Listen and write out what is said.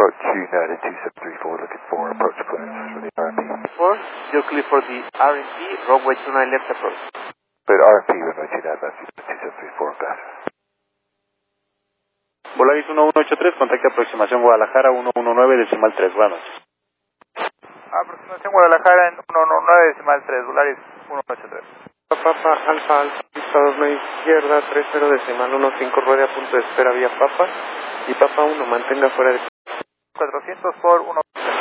approach United 2734, looking for approach clearance for the RMP. 4, you're clear for the RMP, runway 29 left approach. But RMP, runway 29 left, 2734, got it. Volaris 1183, contacto aproximación Guadalajara 119.3, buenas noches. Aproximación Guadalajara en 119.3, Volaris 183. Papa, Alfa, Estados Unidos, izquierda, 30.15, ruede a punto de espera vía Papa, y Papa 1, mantenga fuera de... 400 por 183.